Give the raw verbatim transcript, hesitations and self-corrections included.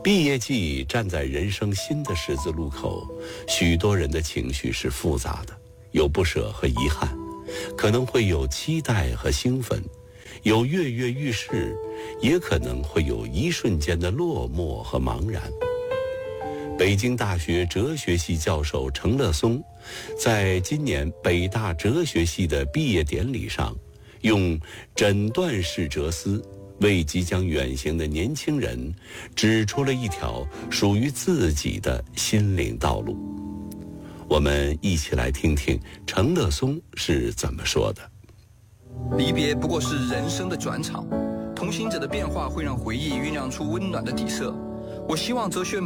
毕业季站在人生新的十字路口，许多人的情绪是复杂的，有不舍和遗憾，可能会有期待和兴奋，有跃跃欲试，也可能会有一瞬间的落寞和茫然。北京大学哲学系教授程乐松在今年北大哲学系的毕业典礼上，用诊断式哲思为即将远行的年轻人指出了一条属于自己的心灵道路。我们一起来听听程乐松是怎么说的。 离别不过是人生的转场，同行者的变化会让回忆酝酿出温暖的底色。我希望哲学